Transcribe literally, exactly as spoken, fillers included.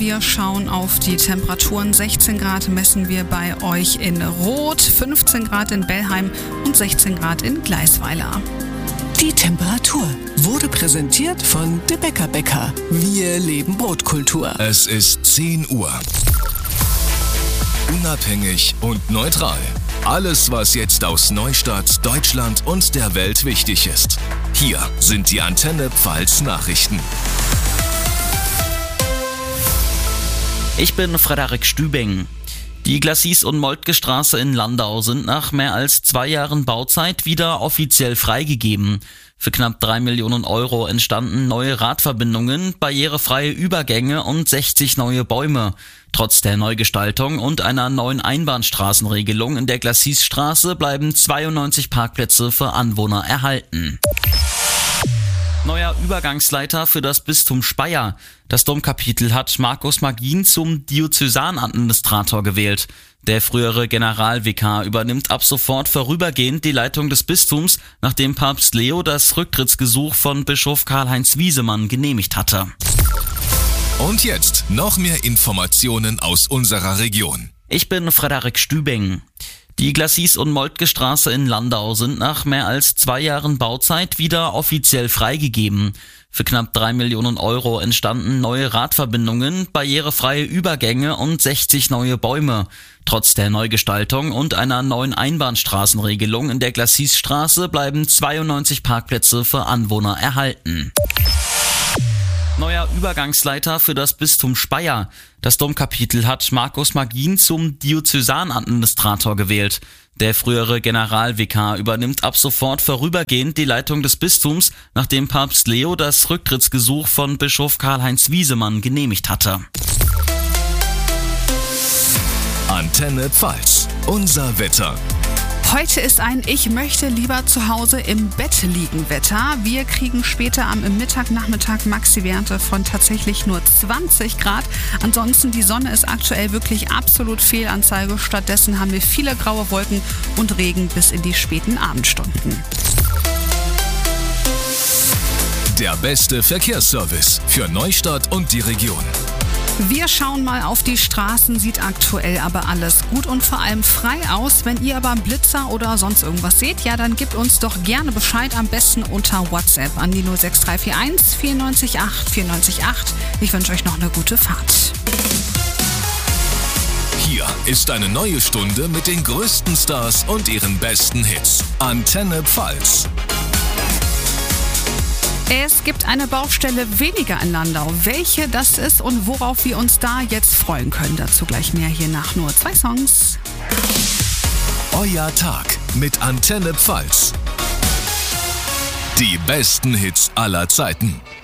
Wir schauen auf die Temperaturen. sechzehn Grad messen wir bei euch in Roth, fünfzehn Grad in Bellheim und sechzehn Grad in Gleisweiler. Die Temperatur wurde präsentiert von De Bäcker Bäcker. Wir leben Brotkultur. Es ist zehn Uhr. Unabhängig und neutral. Alles, was jetzt aus Neustadt, Deutschland und der Welt wichtig ist. Hier sind die Antenne Pfalz Nachrichten. Ich bin Frederik Stübing. Die Glacis- und Moltke-Straße in Landau sind nach mehr als zwei Jahren Bauzeit wieder offiziell freigegeben. Für knapp drei Millionen Euro entstanden neue Radverbindungen, barrierefreie Übergänge und sechzig neue Bäume. Trotz der Neugestaltung und einer neuen Einbahnstraßenregelung in der Glacis-Straße bleiben zweiundneunzig Parkplätze für Anwohner erhalten. Neuer Übergangsleiter für das Bistum Speyer. Das Domkapitel hat Markus Magin zum Diözesanadministrator gewählt. Der frühere Generalvikar übernimmt ab sofort vorübergehend die Leitung des Bistums, nachdem Papst Leo das Rücktrittsgesuch von Bischof Karl-Heinz Wiesemann genehmigt hatte. Und jetzt noch mehr Informationen aus unserer Region. Ich bin Frederik Stübing. Die Glacis- und Moltke-Straße in Landau sind nach mehr als zwei Jahren Bauzeit wieder offiziell freigegeben. Für knapp drei Millionen Euro entstanden neue Radverbindungen, barrierefreie Übergänge und sechzig neue Bäume. Trotz der Neugestaltung und einer neuen Einbahnstraßenregelung in der Glacis-Straße bleiben zweiundneunzig Parkplätze für Anwohner erhalten. Neuer Übergangsleiter für das Bistum Speyer. Das Domkapitel hat Markus Magin zum Diözesanadministrator gewählt. Der frühere Generalvikar übernimmt ab sofort vorübergehend die Leitung des Bistums, nachdem Papst Leo das Rücktrittsgesuch von Bischof Karl-Heinz Wiesemann genehmigt hatte. Antenne Pfalz. Unser Wetter. Heute ist ein Ich möchte lieber zu Hause im Bett liegen Wetter. Wir kriegen später am Mittag, Nachmittag Maxi-Werte von tatsächlich nur zwanzig Grad. Ansonsten die Sonne ist aktuell wirklich absolut Fehlanzeige. Stattdessen haben wir viele graue Wolken und Regen bis in die späten Abendstunden. Der beste Verkehrsservice für Neustadt und die Region. Wir schauen mal auf die Straßen, sieht aktuell aber alles gut und vor allem frei aus. Wenn ihr aber Blitzer oder sonst irgendwas seht, ja, dann gebt uns doch gerne Bescheid, am besten unter WhatsApp an die null sechs drei vier eins vier neun acht vier neun acht. Ich wünsche euch noch eine gute Fahrt. Hier ist eine neue Stunde mit den größten Stars und ihren besten Hits. Antenne Pfalz. Es gibt eine Baustelle weniger in Landau. Welche das ist und worauf wir uns da jetzt freuen können, dazu gleich mehr hier nach nur zwei Songs. Euer Tag mit Antenne Pfalz. Die besten Hits aller Zeiten.